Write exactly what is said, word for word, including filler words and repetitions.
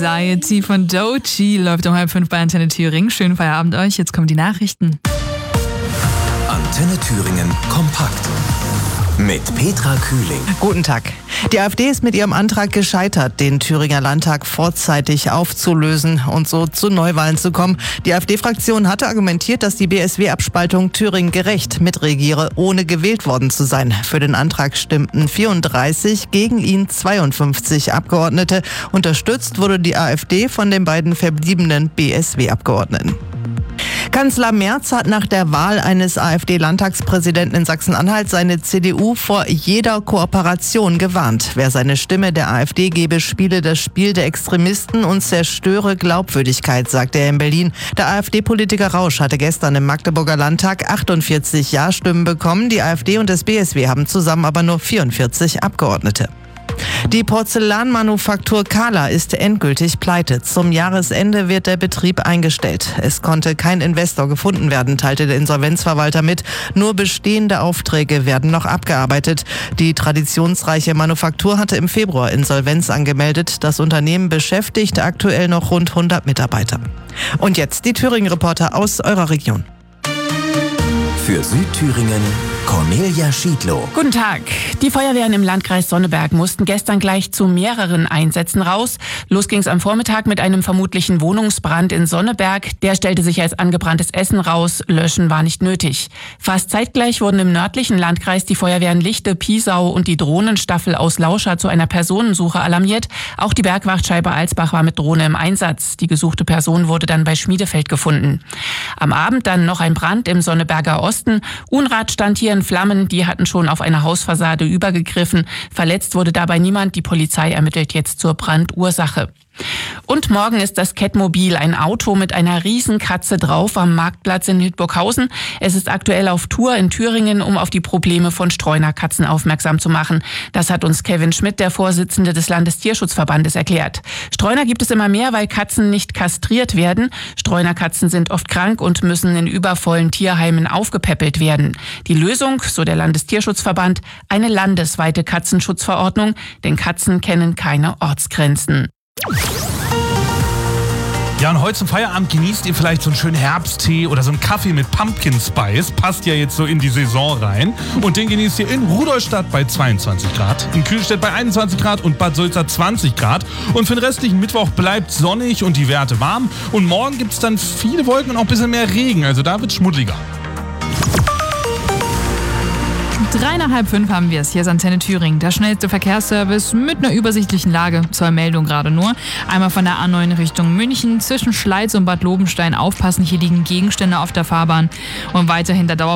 Anxiety von Doechii läuft um halb fünf bei Antenne Thüringen. Schönen Feierabend euch, jetzt kommen die Nachrichten. Antenne Thüringen kompakt mit Petra Kühling. Guten Tag. Die AfD ist mit ihrem Antrag gescheitert, den Thüringer Landtag vorzeitig aufzulösen und so zu Neuwahlen zu kommen. Die AfD-Fraktion hatte argumentiert, dass die B S W-Abspaltung Thüringen gerecht mitregiere, ohne gewählt worden zu sein. Für den Antrag stimmten vierunddreißig, gegen ihn zweiundfünfzig Abgeordnete. Unterstützt wurde die AfD von den beiden verbliebenen B S W-Abgeordneten. Kanzler Merz hat nach der Wahl eines AfD-Landtagspräsidenten in Sachsen-Anhalt seine C D U vor jeder Kooperation gewarnt. Wer seine Stimme der AfD gebe, spiele das Spiel der Extremisten und zerstöre Glaubwürdigkeit, sagte er in Berlin. Der AfD-Politiker Rausch hatte gestern im Magdeburger Landtag achtundvierzig Ja-Stimmen bekommen. Die AfD und das B S W haben zusammen aber nur vierundvierzig Abgeordnete. Die Porzellanmanufaktur Kahler ist endgültig pleite. Zum Jahresende wird der Betrieb eingestellt. Es konnte kein Investor gefunden werden, teilte der Insolvenzverwalter mit. Nur bestehende Aufträge werden noch abgearbeitet. Die traditionsreiche Manufaktur hatte im Februar Insolvenz angemeldet. Das Unternehmen beschäftigt aktuell noch rund hundert Mitarbeiter. Und jetzt die Thüringen-Reporter aus eurer Region. Für Südthüringen Cornelia Schiedlow. Guten Tag. Die Feuerwehren im Landkreis Sonneberg mussten gestern gleich zu mehreren Einsätzen raus. Los ging es am Vormittag mit einem vermutlichen Wohnungsbrand in Sonneberg. Der stellte sich als angebranntes Essen raus. Löschen war nicht nötig. Fast zeitgleich wurden im nördlichen Landkreis die Feuerwehren Lichte, Piesau und die Drohnenstaffel aus Lauscha zu einer Personensuche alarmiert. Auch die Bergwacht Scheibe-Alsbach war mit Drohne im Einsatz. Die gesuchte Person wurde dann bei Schmiedefeld gefunden. Am Abend dann noch ein Brand im Sonneberger Osten. Unrat stand hier in Flammen, die hatten schon auf eine Hausfassade übergegriffen. Verletzt wurde dabei niemand. Die Polizei ermittelt jetzt zur Brandursache. Und morgen ist das Kettmobil, ein Auto mit einer Riesenkatze drauf, am Marktplatz in Hildburghausen. Es ist aktuell auf Tour in Thüringen, um auf die Probleme von Streunerkatzen aufmerksam zu machen. Das hat uns Kevin Schmidt, der Vorsitzende des Landestierschutzverbandes, erklärt. Streuner gibt es immer mehr, weil Katzen nicht kastriert werden. Streunerkatzen sind oft krank und müssen in übervollen Tierheimen aufgepäppelt werden. Die Lösung, so der Landestierschutzverband, eine landesweite Katzenschutzverordnung, denn Katzen kennen keine Ortsgrenzen. Ja, und heute zum Feierabend genießt ihr vielleicht so einen schönen Herbsttee oder so einen Kaffee mit Pumpkin Spice. Passt ja jetzt so in die Saison rein. Und den genießt ihr in Rudolstadt bei zweiundzwanzig Grad, in Kühlstedt bei einundzwanzig Grad und Bad Sulza zwanzig Grad. Und für den restlichen Mittwoch bleibt sonnig und die Werte warm. Und morgen gibt es dann viele Wolken und auch ein bisschen mehr Regen. Also da wird es schmuddeliger. Drei nach halb fünf haben wir es. Hier ist Antenne Thüringen, der schnellste Verkehrsservice mit einer übersichtlichen Lage. Zur Meldung gerade nur. Einmal von der A neun Richtung München zwischen Schleiz und Bad Lobenstein aufpassen. Hier liegen Gegenstände auf der Fahrbahn. Und weiterhin der Dauer